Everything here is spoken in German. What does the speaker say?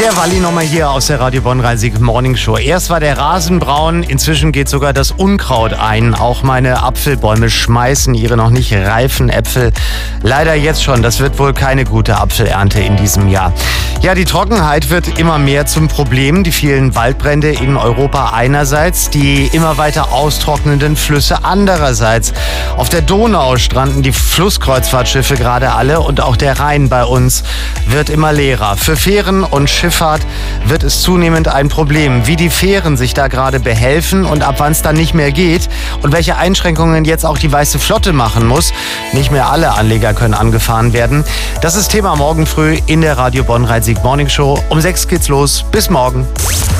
Der Walli nochmal hier aus der Radio Bonn Rhein-Sieg Morning Show. Erst war der Rasen braun, inzwischen geht sogar das Unkraut ein. Auch meine Apfelbäume schmeißen ihre noch nicht reifen Äpfel leider jetzt schon. Das wird wohl keine gute Apfelernte in diesem Jahr. Ja, die Trockenheit wird immer mehr zum Problem. Die vielen Waldbrände in Europa einerseits, die immer weiter austrocknenden Flüsse andererseits. Auf der Donau stranden die Flusskreuzfahrtschiffe gerade alle und auch der Rhein bei uns wird immer leerer. Für Fähren und Schifffahrt wird es zunehmend ein Problem. Wie die Fähren sich da gerade behelfen und ab wann es dann nicht mehr geht und welche Einschränkungen jetzt auch die Weiße Flotte machen muss. Nicht mehr alle Anleger können angefahren werden. Das ist Thema morgen früh in der Radio Bonn Rhein-Sieg Morning Show. Um 6 geht's los. Bis morgen.